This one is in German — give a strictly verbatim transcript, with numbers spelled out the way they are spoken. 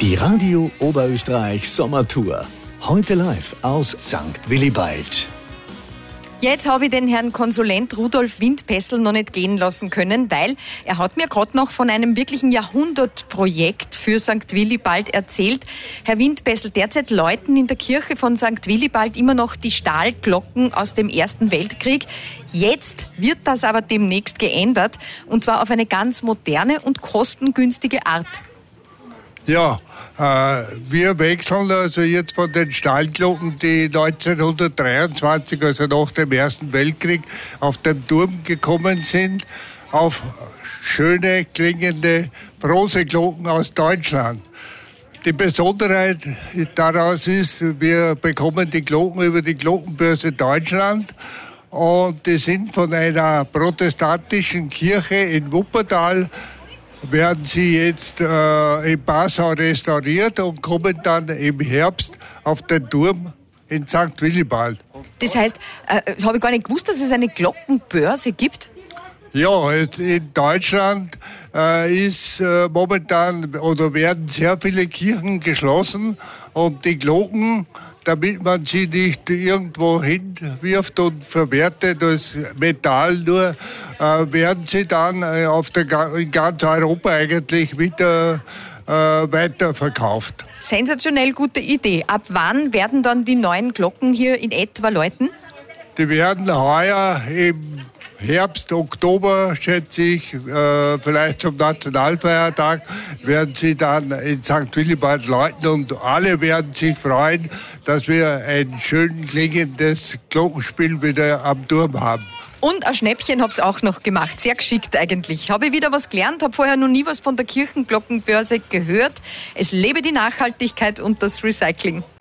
Die Radio Oberösterreich Sommertour. Heute live aus Sankt Willibald. Jetzt habe ich den Herrn Konsulent Rudolf Windpessl noch nicht gehen lassen können, weil er hat mir gerade noch von einem wirklichen Jahrhundertprojekt für Sankt Willibald erzählt. Herr Windpessl, derzeit läuten in der Kirche von Sankt Willibald immer noch die Stahlglocken aus dem Ersten Weltkrieg. Jetzt wird das aber demnächst geändert, und zwar auf eine ganz moderne und kostengünstige Art. Ja, äh, wir wechseln also jetzt von den Stahlglocken, die neunzehnhundertdreiundzwanzig, also nach dem Ersten Weltkrieg, auf dem Turm gekommen sind, auf schöne klingende Bronzeglocken aus Deutschland. Die Besonderheit daraus ist, wir bekommen die Glocken über die Glockenbörse Deutschland. Und die sind von einer protestantischen Kirche in Wuppertal, werden sie jetzt äh, in Passau restauriert und kommen dann im Herbst auf den Turm in Sankt Willibald. Das heißt, äh, das habe ich gar nicht gewusst, dass es eine Glockenbörse gibt? Ja, in Deutschland äh, ist äh, momentan oder werden sehr viele Kirchen geschlossen und die Glocken, damit man sie nicht irgendwo hinwirft und verwertet als Metall, nur äh, werden sie dann äh, auf der, in ganz Europa eigentlich wieder äh, weiterverkauft. Sensationell gute Idee. Ab wann werden dann die neuen Glocken hier in etwa läuten? Die werden heuer im Herbst, Oktober, schätze ich, äh, vielleicht zum Nationalfeiertag, werden sie dann in Sankt Willibald läuten und alle werden sich freuen, dass wir ein schön klingendes Glockenspiel wieder am Turm haben. Und ein Schnäppchen habt ihr auch noch gemacht. Sehr geschickt eigentlich. Habe ich wieder was gelernt, habe vorher noch nie was von der Kirchenglockenbörse gehört. Es lebe die Nachhaltigkeit und das Recycling.